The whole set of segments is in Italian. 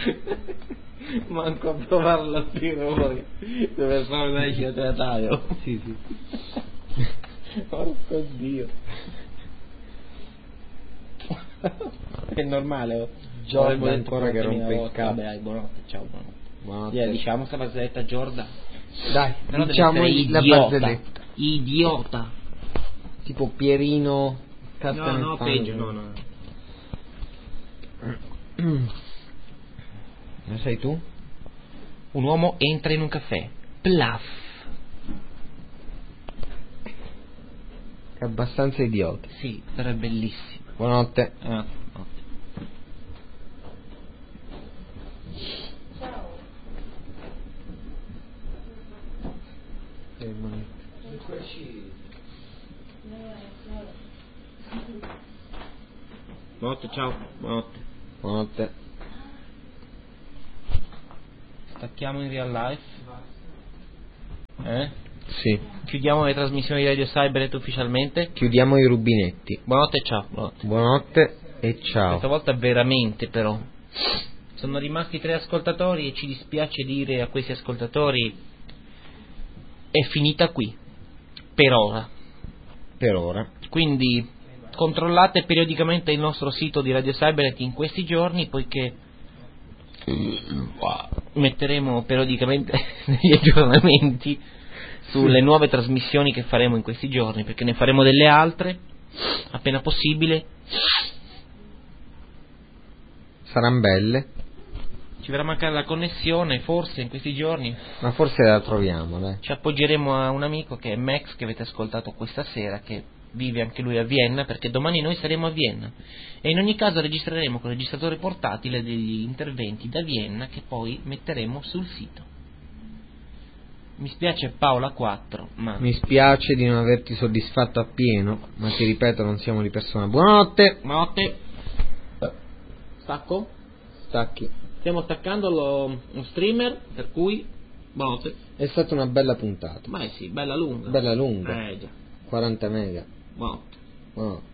Manco a provarlo a tirare dove fare una ciotataio. Sì, sì. Porco Dio. È normale, oh. Giorda ancora che rompe il cazzo. Vabbè, buonanotte, ciao, buonanotte. Buonanotte. Diciamo sta barzelletta Giorda. Dai, Però diciamo deve essere la barzelletta. Idiota. Tipo Pierino Castanettano. No, peggio, no. Lo sai tu? Un uomo entra in un caffè. Plaf. È abbastanza idiota. Sì, però è bellissimo. Buonanotte. Notte. Buonanotte, ciao. Buonanotte. Buonanotte. Stacchiamo in real life. Sì. Chiudiamo le trasmissioni di Radio Cybernet ufficialmente. Chiudiamo i rubinetti. Buonanotte e ciao. Buonanotte. Buonanotte e ciao. Questa volta veramente però. Sono rimasti 3 ascoltatori e ci dispiace dire a questi ascoltatori è finita qui. Per ora. Per ora. Quindi controllate periodicamente il nostro sito di Radio Cybernet in questi giorni, poiché metteremo periodicamente degli aggiornamenti sulle nuove trasmissioni che faremo in questi giorni, perché ne faremo delle altre appena possibile. Saranno belle. Ci verrà a mancare la connessione forse in questi giorni, ma forse la troviamo, dai. Ci appoggeremo a un amico che è Max, che avete ascoltato questa sera, che vive anche lui a Vienna, perché domani noi saremo a Vienna e in ogni caso registreremo con il registratore portatile degli interventi da Vienna che poi metteremo sul sito. Mi spiace Paola 4, ma mi spiace di non averti soddisfatto appieno, ma ti ripeto, non siamo di persona. Buonanotte. Buonanotte. Stacco? Stacchi. Stiamo attaccando lo streamer, per cui buonanotte. È stata una bella puntata. Ma sì, bella lunga. Bella lunga. Già. 40 mega. Buonanotte. Buonanotte.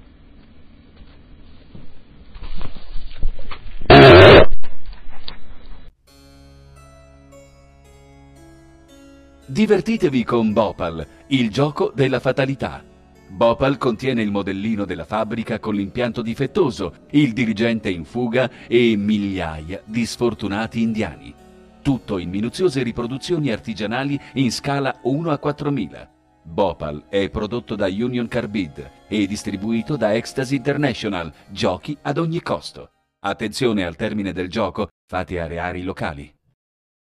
Divertitevi con Bhopal, il gioco della fatalità. Bhopal contiene il modellino della fabbrica con l'impianto difettoso, il dirigente in fuga e migliaia di sfortunati indiani. Tutto in minuziose riproduzioni artigianali in scala 1 a 4000. Bhopal è prodotto da Union Carbide e distribuito da Ecstasy International, giochi ad ogni costo. Attenzione al termine del gioco, fate areare i locali.